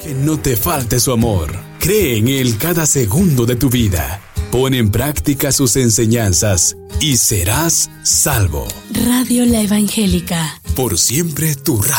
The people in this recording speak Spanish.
Que no te falte su amor. Cree en Él cada segundo de tu vida. Pon en práctica sus enseñanzas y serás salvo. Radio La Evangélica. Por siempre tu radio.